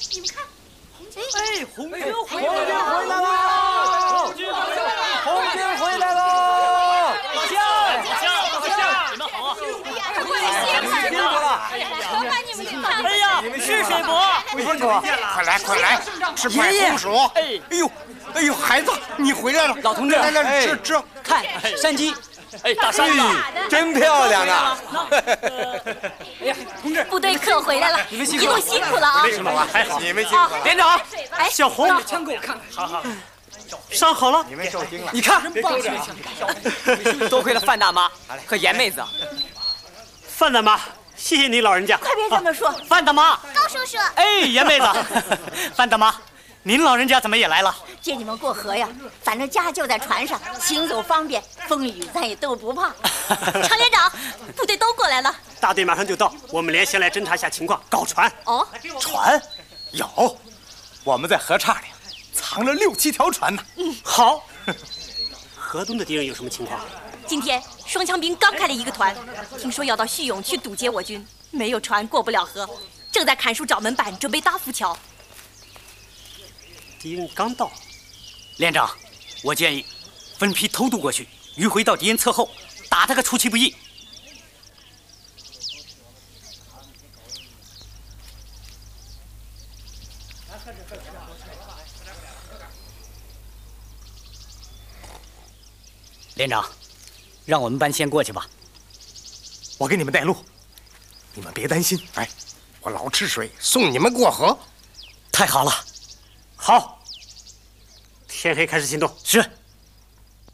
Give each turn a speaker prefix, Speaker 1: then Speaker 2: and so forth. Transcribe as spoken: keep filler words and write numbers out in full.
Speaker 1: 你们看，红军，
Speaker 2: 哎，红军回
Speaker 3: 来了！
Speaker 2: 红军回来了！
Speaker 3: 红军回来了！
Speaker 2: 老乡，老乡，老乡，你们好啊！
Speaker 1: 辛苦了，多把你们去看。
Speaker 2: 哎呀，是水伯，
Speaker 3: 魏公主，
Speaker 4: 快来，快来，吃块红薯。
Speaker 2: 哎，
Speaker 4: 哎呦，哎呦，孩子，你回来了，
Speaker 3: 老同志，
Speaker 4: 来来吃吃，
Speaker 3: 看山鸡。
Speaker 2: 哎，大山子，
Speaker 3: 真漂亮啊！
Speaker 2: 哎呀，同志，
Speaker 1: 部队课回来了，
Speaker 3: 你们辛苦，
Speaker 1: 一路辛苦了啊！
Speaker 4: 没什么，还好，你们辛苦。
Speaker 3: 连长，
Speaker 1: 哎，
Speaker 2: 小红，
Speaker 3: 枪给我看看。
Speaker 2: 好好，伤好了？
Speaker 4: 你们受惊了。
Speaker 3: 你看，多亏了范大妈和严妹子。
Speaker 2: 范大妈，谢谢你老人家。
Speaker 1: 快别这么说，
Speaker 2: 范大妈，
Speaker 1: 高叔叔。
Speaker 2: 哎，严妹子，范大妈，您老人家怎么也来了？
Speaker 1: 接你们过河呀，反正家就在船上，行走方便，风雨咱也都不怕。常连长，部队都过来了，
Speaker 2: 大队马上就到，我们连先来侦查一下情况，搞船。
Speaker 1: 哦，
Speaker 4: 船有，我们在河岔里藏了六七条船呢。
Speaker 2: 嗯，好。河东的敌人有什么情况？
Speaker 1: 今天双枪兵刚开了一个团，听说要到叙永去堵截我军，没有船过不了河，正在砍树找门板，准备搭浮桥。
Speaker 2: 敌人刚到。
Speaker 3: 连长，我建议分批偷渡过去，迂回到敌人侧后，打他个出其不意。连长，让我们班先过去吧。
Speaker 4: 我给你们带路，你们别担心。哎，我老吃水，送你们过河。
Speaker 3: 太好了，
Speaker 2: 好。 天黑开始行动。
Speaker 3: 是。